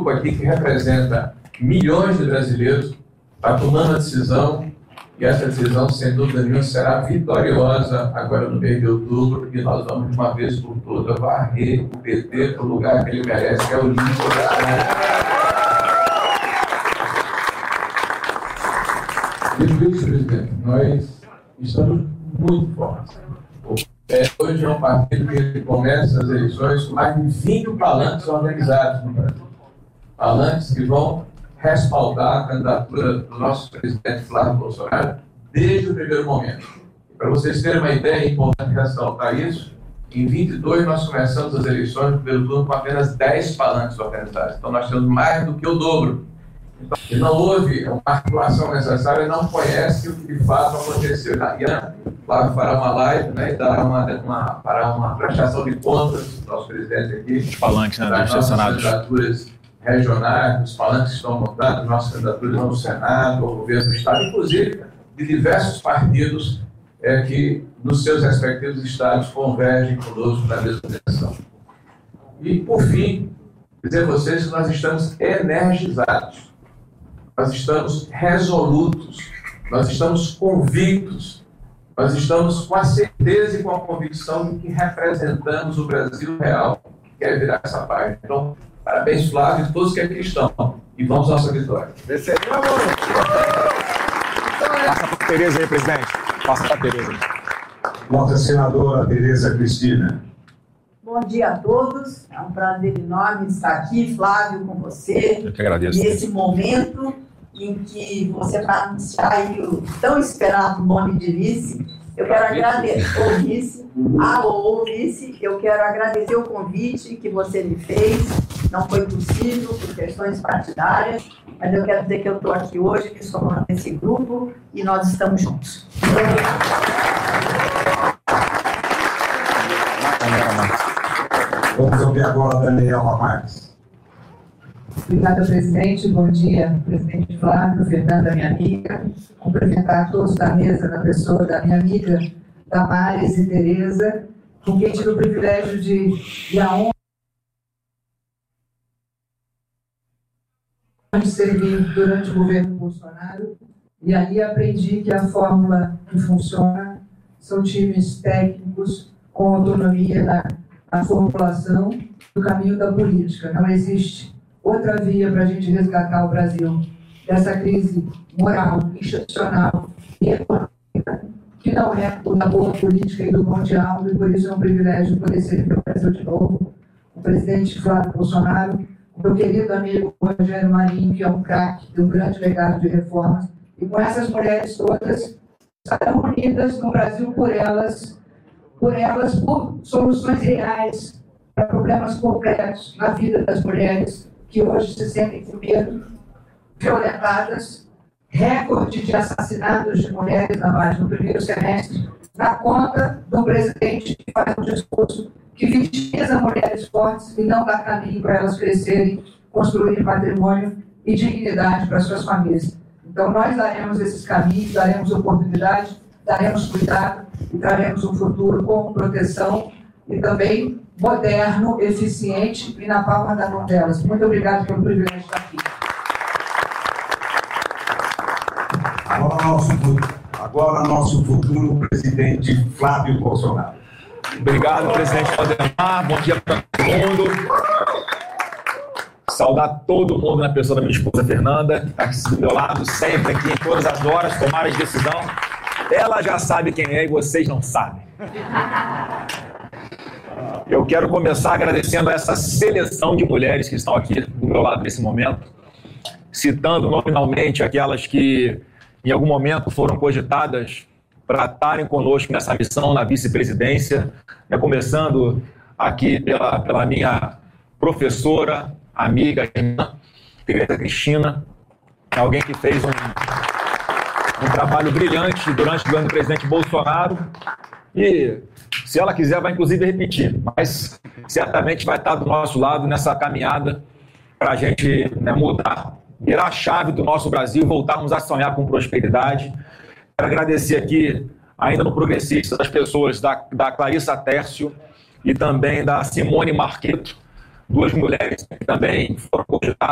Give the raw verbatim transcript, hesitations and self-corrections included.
grupo aqui que representa milhões de brasileiros está tomando a decisão, e essa decisão, sem dúvida nenhuma, será vitoriosa agora no mês de outubro, e nós vamos, de uma vez por todas, varrer o P T para o lugar que ele merece, que é o limpo da área. Dito isso, presidente, nós estamos muito fortes. É, hoje é um partido que começa as eleições com mais de vinte palanques organizados no Brasil. Palanques que vão respaldar a candidatura do nosso presidente Flávio Bolsonaro desde o primeiro momento. Para vocês terem uma ideia, é importante ressaltar isso, em vinte e dois nós começamos as eleições no primeiro turno com apenas dez palanques organizados. Então nós temos mais do que o dobro. Então, e não houve uma articulação necessária, não conhece o que de fato aconteceu. E a Flávio fará uma live, né, e dará uma, uma, fará uma prestação de contas do nosso presidente aqui. Os palanques, né, das nossas candidaturas regionais, os palanques que estão montados, nossas candidaturas no Senado, ao governo do Estado, inclusive de diversos partidos é, que, nos seus respectivos estados, convergem conosco na mesma direção. E, por fim, dizer a vocês que nós estamos energizados. Nós estamos resolutos, nós estamos convictos, nós estamos com a certeza e com a convicção de que representamos o Brasil real, que quer virar essa página. Então, parabéns, Flávio, e todos que aqui estão. E vamos à nossa vitória. Passa para a Tereza aí, presidente. Passa para a Tereza. Nossa senadora Tereza Cristina. Bom dia a todos. É um prazer enorme estar aqui, Flávio, com você. Eu que agradeço. Nesse momento em que você vai anunciar aí o tão esperado nome de vice. Eu quero agradecer o vice, ah, o vice, eu quero agradecer o convite que você me fez. Não foi possível por questões partidárias, mas eu quero dizer que eu estou aqui hoje, que estou nesse grupo e nós estamos juntos. Muito obrigada. Vamos ouvir agora a Daniela Marques. Obrigada, presidente. Bom dia, presidente Flávio, Fernanda, minha amiga. Cumprimentar todos da mesa, na pessoa da minha amiga Damares e Tereza, com quem tive o privilégio de, de a honra de servir durante o governo Bolsonaro, e ali aprendi que a fórmula que funciona são times técnicos com autonomia na, na formulação do caminho da política. Não existe outra via para a gente resgatar o Brasil dessa crise moral, institucional e econômica, que não é da boa política e do bom diálogo, e por isso é um privilégio poder servir o Brasil de novo. O presidente Flávio Bolsonaro, o meu querido amigo Rogério Marinho, que é um craque, tem um grande legado de reformas, e com essas mulheres todas, estarão unidas no Brasil por elas, por elas, por soluções reais para problemas concretos na vida das mulheres, que hoje se sentem com medo, violentadas, recorde de assassinatos de mulheres na base no primeiro semestre, na conta do presidente que faz um discurso que vitimiza mulheres fortes e não dá caminho para elas crescerem, construírem patrimônio e dignidade para suas famílias. Então, nós daremos esses caminhos, daremos oportunidade, daremos cuidado e traremos um futuro com proteção e também moderno, eficiente e na palma da mão delas. Muito obrigado pelo privilégio de estar aqui. Agora nosso, agora nosso futuro presidente Flávio Bolsonaro. Obrigado, presidente Valdemar. Bom dia para todo mundo. Saudar todo mundo na pessoa da minha esposa Fernanda, que está aqui do meu lado, sempre aqui, em todas as horas, tomar as decisão. Ela já sabe quem é e vocês não sabem. Eu quero começar agradecendo a essa seleção de mulheres que estão aqui do meu lado nesse momento, citando nominalmente aquelas que em algum momento foram cogitadas para estarem conosco nessa missão na vice-presidência, né, começando aqui pela, pela minha professora, amiga, irmã, Tereza Cristina, alguém que fez um, um trabalho brilhante durante o governo do presidente Bolsonaro e, se ela quiser, vai inclusive repetir, mas certamente vai estar do nosso lado nessa caminhada para a gente, né, mudar, virar a chave do nosso Brasil, voltarmos a sonhar com prosperidade. Quero agradecer aqui, ainda no Progressista, das pessoas da, da Clarissa Tércio e também da Simone Marqueto, duas mulheres que também foram cogitadas